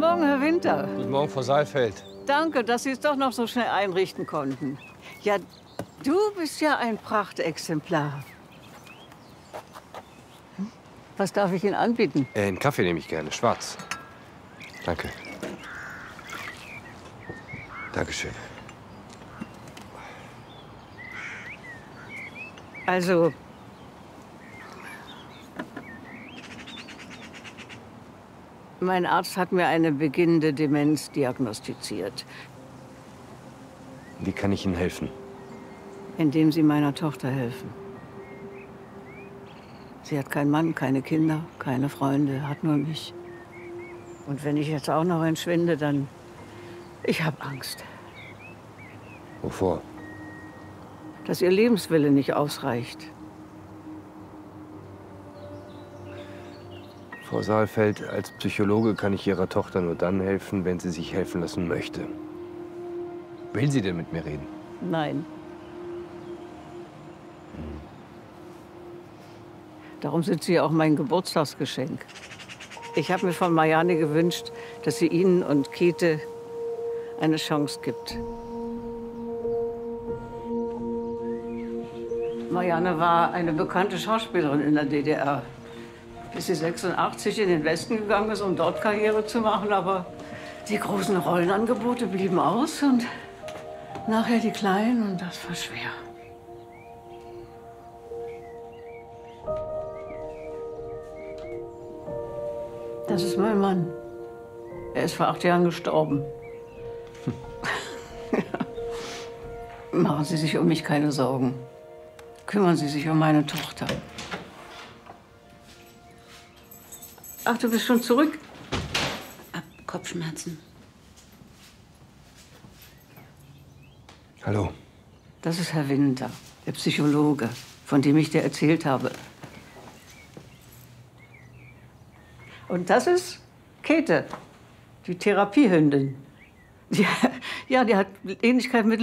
Morgen, Herr Winter. Guten Morgen, Frau Saalfeld. Danke, dass Sie es doch noch so schnell einrichten konnten. Ja, du bist ja ein Prachtexemplar. Was darf ich Ihnen anbieten? Einen Kaffee nehme ich gerne, schwarz. Danke. Dankeschön. Also, mein Arzt hat mir eine beginnende Demenz diagnostiziert, Wie kann ich Ihnen helfen? indem Sie meiner Tochter helfen. Sie hat keinen Mann, keine Kinder, keine Freunde, hat nur mich. Und wenn ich jetzt auch noch entschwinde, dann... Ich habe Angst, Wovor? dass ihr Lebenswille nicht ausreicht. Frau Saalfeld, als Psychologe kann ich Ihrer Tochter nur dann helfen, wenn sie sich helfen lassen möchte. Will sie denn mit mir reden? Nein. Darum sind Sie auch mein Geburtstagsgeschenk. Ich habe mir von Marianne gewünscht, dass sie Ihnen und Käthe eine Chance gibt. Marianne war eine bekannte Schauspielerin in der DDR. Bis sie 86 in den Westen gegangen ist, um dort Karriere zu machen. Aber die großen Rollenangebote blieben aus und nachher die kleinen, und das war schwer. Das ist mein Mann. Er ist vor 8 Jahren gestorben. Machen Sie sich um mich keine Sorgen. Kümmern Sie sich um meine Tochter. Ach, du bist schon zurück? Ab Kopfschmerzen. Hallo. Das ist Herr Winter, der Psychologe, von dem ich dir erzählt habe. Und das ist Käthe, die Therapiehündin. Ja, die hat Ähnlichkeit mit